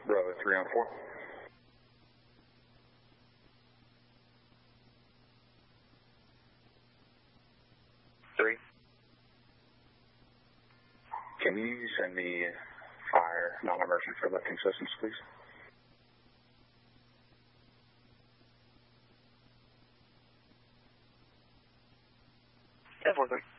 Bravo 3 on 4. Three. Can you send me fire non-emergent for lifting systems, please? Yeah, 4-3.